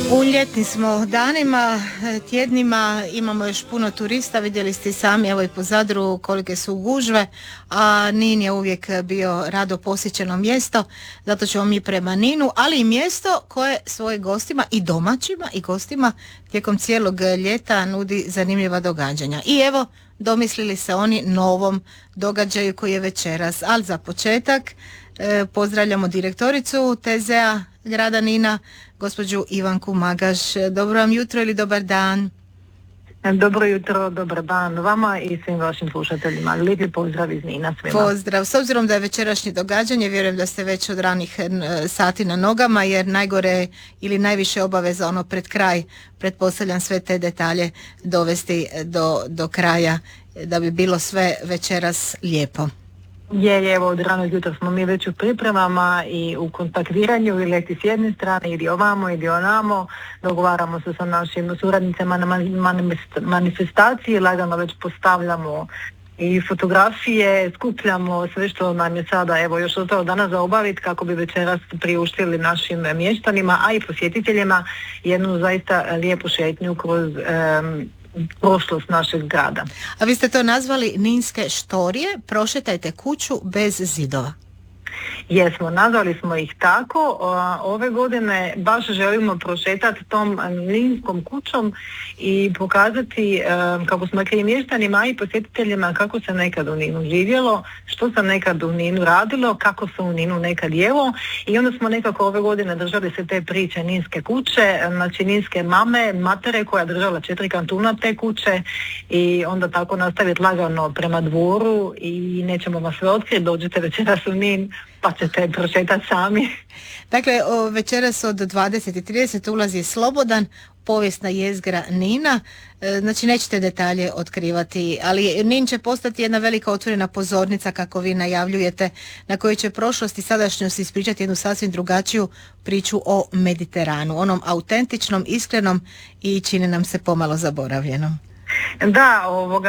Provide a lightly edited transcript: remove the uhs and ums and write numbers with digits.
U ljetnim smo danima, tjednima, imamo još puno turista, vidjeli ste i sami, evo i po Zadru kolike su gužve, a Nin je uvijek bio rado posjećeno mjesto, zato ćemo mi prema Ninu, ali i mjesto koje svojim gostima i domaćima i gostima tijekom cijelog ljeta nudi zanimljiva događanja. I evo, domislili se oni novom događaju koji je večeras, ali za početak pozdravljamo direktoricu TZ-a grada Nina, gospođu Ivanku Magaš. Dobro vam jutro ili dobar dan? Dobro jutro, dobar dan vama i svim vašim slušateljima. Lijepi pozdrav iz Nina svima. Pozdrav. S obzirom da je večerašnje događanje, vjerujem da ste već od ranih sati na nogama, jer najgore ili najviše obaveza ono pred kraj, pretpostavljam sve te detalje dovesti do kraja da bi bilo sve večeras lijepo. Evo od ranog jutra smo mi već u pripremama i u kontaktiranju i leti s jedne strane ili ovamo ili onamo, dogovaramo se sa našim suradnicama na manifestaciji, lagano već postavljamo i fotografije, skupljamo sve što nam je sada evo još ostalo danas za obaviti kako bi večeras priuštili našim mještanima, a i posjetiteljima jednu zaista lijepu šetnju kroz prošlost našeg grada. A vi ste to nazvali Ninske štorije, prošetajte kuću bez zidova. Jesmo, nazvali smo ih tako. Ove godine baš želimo prošetati tom Ninskom kućom i pokazati, kako smo rekli, mještanima i posjetiteljima kako se nekad u Ninu živjelo, što se nekad u Ninu radilo, kako se u Ninu nekad jelo, i onda smo nekako ove godine držali se te priče Ninske kuće, znači Ninske matere koja je držala 4 kantuna te kuće, i onda tako nastaviti lagano prema dvoru i nećemo vas sve otkriti, dođite večeras u Nin pa ćete prošetati sami. Dakle, večeras od 20:30 ulaz je slobodan, povijesna jezgra Nina, znači nećete detalje otkrivati, ali Nin će postati jedna velika otvorena pozornica, kako vi najavljujete, na kojoj će prošlost i sadašnjost ispričati jednu sasvim drugačiju priču o Mediteranu, onom autentičnom, iskrenom i čini nam se pomalo zaboravljenom. Da,